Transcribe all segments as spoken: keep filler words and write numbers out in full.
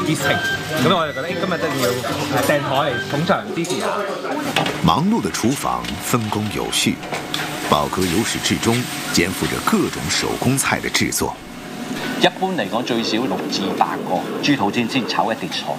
熱情，咁我就覺得，誒今日一定要誒訂台嚟捧場支持下。 忙碌的廚房分工有序，寶哥由始至終肩負着各種手工菜的製作。 一般嚟講最少六至八個豬肚先先炒一碟菜。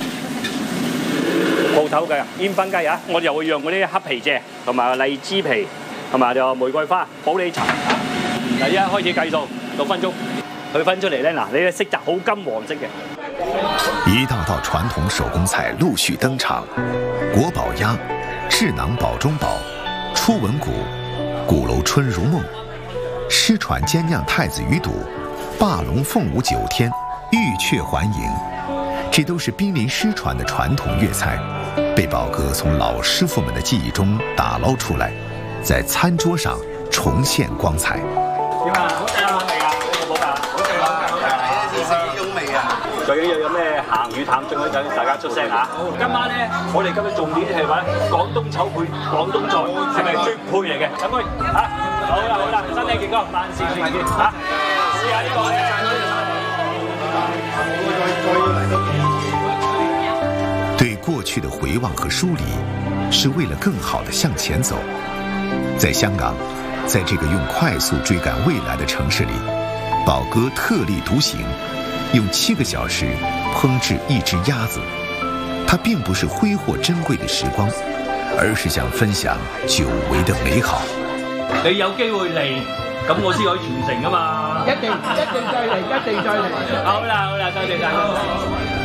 鋪頭嘅煙燻雞啊，我哋又會用嗰啲黑皮蔗同埋荔枝皮同埋就玫瑰花、普洱茶。嗱，一開始計數六分鐘，佢分出嚟咧，嗱，你嘅色澤好金黃色嘅。 一道道傳統手工菜陸續登場，國寶鴨、智囊寶中寶、初吻骨、鼓樓春如夢、失傳煎釀太子魚肚、霸龍鳳舞九天、玉雀環迎，這都是瀕臨失傳的傳統粵菜，被寶哥從老師傅們的記憶中打撈出來，在餐桌上重現光彩。 點啊？好正啊！味啊！呢個冇㗎，好正啊！你試呢種味啊！最緊要有咩鹹魚淡醬嗰陣，大家出聲嚇。今晚咧，我哋今日重點係話廣東炒配廣東菜，係咪絕配嚟嘅？飲杯嚇！好啦好啦，身體健康，萬事如意嚇！試下呢個咧。 對過去的回望和梳理，是為了更好地向前走。在香港，在這個用快速追趕未來的城市裡，寶哥特立獨行，用七個小時烹製一隻鴨子。它並不是揮霍珍貴的時光，而是想分享久違的美好。 你有機會嚟，咁我先可以傳承㗎嘛！一定一定再嚟，一定再嚟。好啦好啦，多謝晒。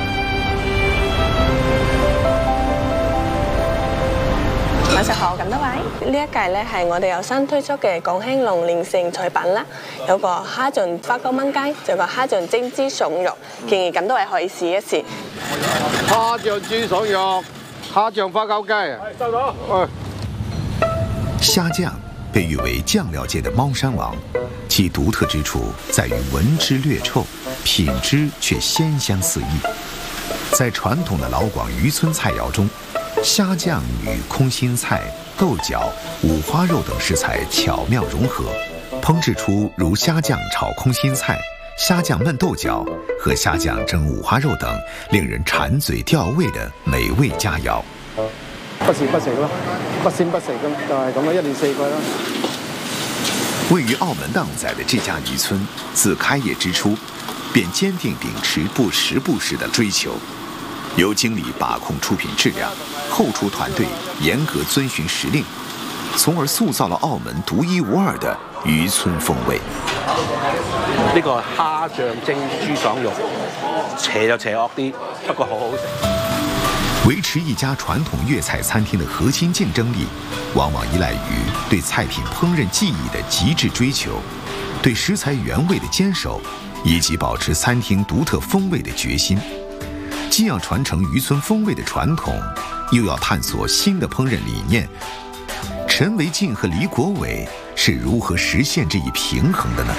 晚上好，咁多位，呢一屆咧係我哋有新推出嘅廣興龍年盛菜品啦，有個蝦醬花膠炆雞，仲有個蝦醬蒸豬爽肉，建議咁多位可以試一試。 蝦醬豬爽肉，蝦醬花膠雞。係收到。哎。 蝦醬被譽為醬料界的貓山王，其獨特之處在於聞之略臭，品之卻鮮香四溢。在傳統的老廣漁村菜肴中，蝦醬與空心菜、豆角、五花肉等食材巧妙融合，烹製出如蝦醬炒空心菜、蝦醬燜豆角和蝦醬蒸五花肉等令人饞嘴吊胃的美味佳肴。 不時不食咯，不鮮不食咁就係咁咯，一年四季咯。 位於澳門浪仔的這家漁村，自開業之初便堅定秉持不時不食的追求，由經理把控出品質量，後廚團隊嚴格遵循時令，從而塑造了澳門獨一無二的漁村風味。 呢個蝦醬蒸豬爽肉，邪就邪惡啲，不過好好食。 維持一家傳統粵菜餐廳的核心競爭力，往往依賴於對菜品烹飪技藝的極致追求，對食材原味的堅守，以及保持餐廳獨特風味的決心。既要傳承漁村風味的傳統，又要探索新的烹飪理念。陳維進和李國偉是如何實現這一平衡的呢？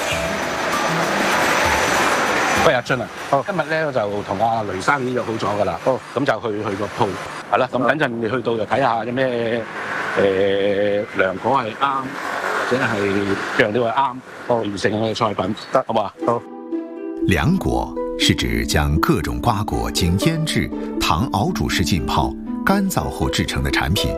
喂，阿俊啊，哦、今日咧我就同阿雷生已經約好咗噶啦，咁、哦、就去去個鋪，係啦，咁等陣你去到就睇下有咩誒涼果係啱，或者係醬料係啱，完成嘅菜品，得好嘛？好。 涼果是指將各種瓜果經醃製、糖熬煮式浸泡、乾燥後製成的產品。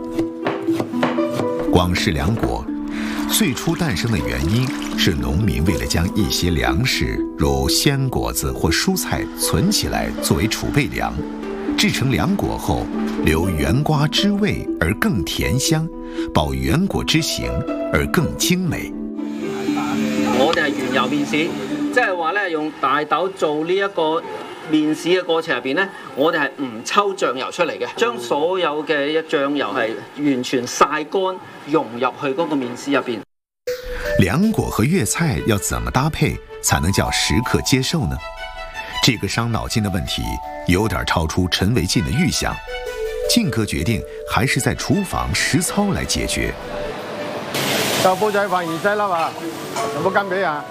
廣式涼果最初誕生的原因是農民為了將一些糧食，如鮮果子或蔬菜存起來作為儲備糧，製成涼果後留原瓜之味而更甜香，保原果之形而更精美。 我哋係原油面試，即係話咧用大豆做呢一個面試嘅過程入邊咧，我哋係唔抽醬油出嚟嘅，將所有嘅醬油係完全曬乾，融入去嗰個面試入邊。 涼果和粵菜要怎麼搭配才能叫食客接受呢？這個傷腦筋的問題有點超出陳維進的預想，進哥決定還是在廚房實操來解決。 就煲仔飯二劑粒啊，有冇跟俾啊？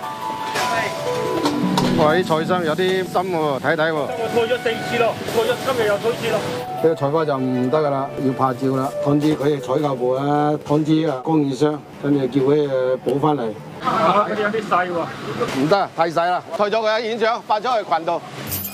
哇！啲菜心有啲深喎，睇睇喎。我拖咗四次咯，拖咗今日又拖次咯。呢個菜花就唔得噶啦，要拍照啦。通知佢哋採購部啊，通知啊供應商，跟住叫佢誒補翻嚟。啊！有啲細喎。唔得，太細啦，退咗佢喺現場，發咗去群度。